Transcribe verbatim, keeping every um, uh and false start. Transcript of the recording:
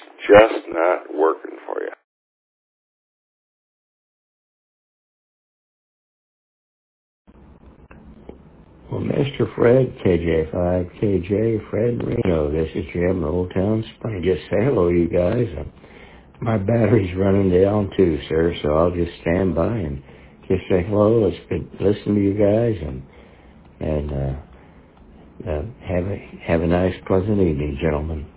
just not working for you. Well, Mister Fred, K J five, K J, Fred Reno, this is Jim, Old Town Spring. Just say hello, you guys. Uh, my battery's running down too, sir, so I'll just stand by and just say hello. It's good to listen to you guys, and and uh, uh, have a have a nice, pleasant evening, gentlemen.